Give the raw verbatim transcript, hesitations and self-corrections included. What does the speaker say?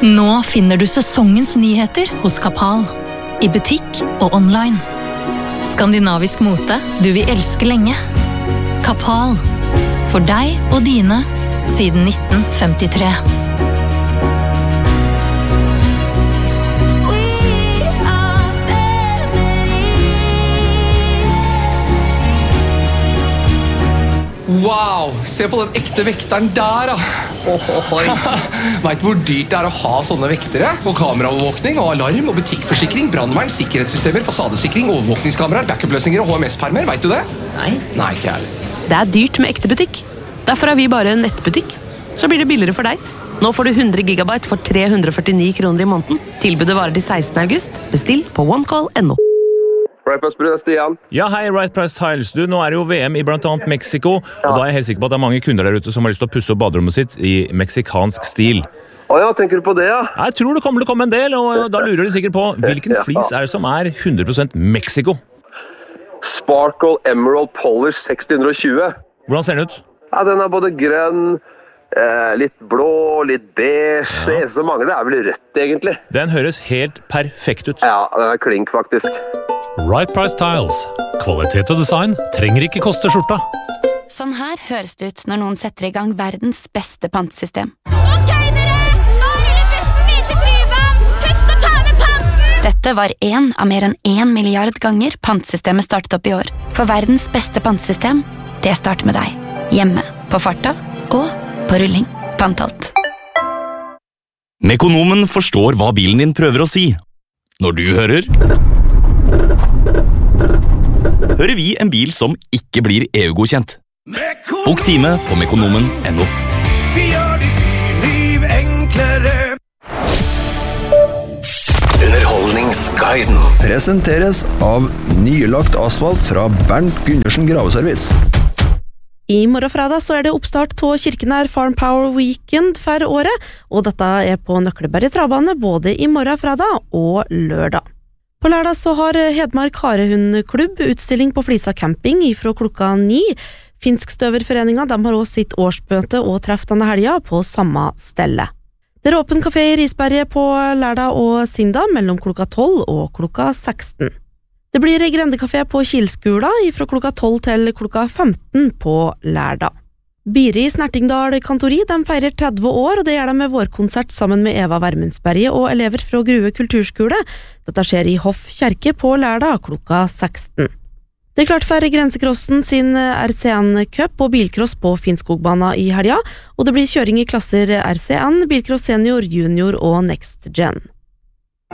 Nå finner du sesongens nyheter hos Kapal. I butikk og online. Skandinavisk mote du vil elske lenge. Kapal. For deg og dine siden nitten femtitre. Wow, se på den ekte vekteren der da. Vet du hvor dyrt det er å ha sånne vektere? Og kameraovervåkning, og alarm, og butikkforsikring, brandvern, sikkerhetssystemer, fasadesikring, overvåkningskameraer, backup-løsninger og H M S-permer, vet du det? Nei. Nei, ikke ærlig. Det er dyrt med ekte butikk. Derfor er vi bare en nettbutikk. Så blir det billigere for deg. Nå får du hundre gigabyte for tre hundre og førtini kroner i måneden. Tilbudet varer til sekstende august. Bestill på onecall punktum no. Right Price, det er Stian. Ja, hei, Right Price Tiles. Du, nå er det jo V M i blant annet Mexico, og da er jeg helt sikker på at det er mange kunder der ute som har lyst til å pusse opp baderommet sitt i meksikansk stil. Å ja, tenker du på det, ja? Jeg tror det kommer til å komme en del, og da lurer de sikkert på hvilken flis er det som er hundre prosent Mexico? Sparkle Emerald Polish seks hundre og tjue. Hvordan ser den ut? Ja, den er både grønn, eh, litt blå, litt beige. Ja. Det eneste som mangler er vel rødt, egentlig. Den høres helt perfekt ut. Ja, den er klink, faktisk. Right Price Tiles. Kvalitet og design trenger ikke koste skjorta. Sånn her høres det ut når noen setter i gang verdens beste pantesystem. Ok, dere! Nå ruller bussen videre til Tryvann! Husk å ta med panten! Dette var en av mer enn en milliard ganger pantesystemet startet opp i år. For verdens beste pantesystem, det starter med deg. Hjemme, på farta og på rulling. Pantalt. Mekonomen forstår hva bilen din prøver å si. Når du hører... hører vi en bil som ikke blir E U-godkjent. Bok time på mekonomen punktum no. Vi gjør ditt liv enklere. Underholdningsguiden presenteres av nylagt asfalt fra Bernt Gundersen Graveservice. I morgen fredag så er det oppstart til Kirkenær Farm Power Weekend for året, og dette er på Nøkleberg Travbane både i morgen fredag og lørdag. På lørdag så har Hedmark Harehundklubb utstilling på Flisa camping ifra klokka ni. Finskstøverforeninga de har også sitt årsmøte og treff denne helga på samme stelle. Det er åpen kafé i Risberget på lørdag og Sinda mellom klokka tolv og klokka seksten. Det blir grendekafé på Kilskula ifra klokka tolv til klokka femten på lørdag. Biri Snertingdal Kantori de feirer tretti år, og det gjør de med vårkonsert sammen med Eva Vermundsberget og elever fra Grue kulturskole. Dette skjer i Hoff kjerke på lørdag klokka seksten. Det er klart for Grensekrossen sin R C N-cup og bilcross på Finnskogbana i helga, og det blir kjøring i klasser R C N, bilcross senior, junior og next gen.